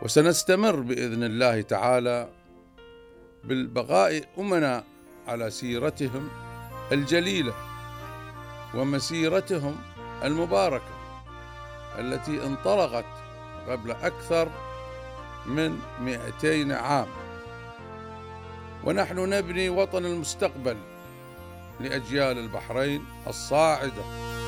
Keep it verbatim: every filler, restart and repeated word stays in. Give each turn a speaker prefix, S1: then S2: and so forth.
S1: وسنستمر بإذن الله تعالى بالبقاء أمنا على سيرتهم الجليلة ومسيرتهم المباركة التي انطلقت قبل أكثر من مئتين عام، ونحن نبني وطن المستقبل لأجيال البحرين الصاعدة.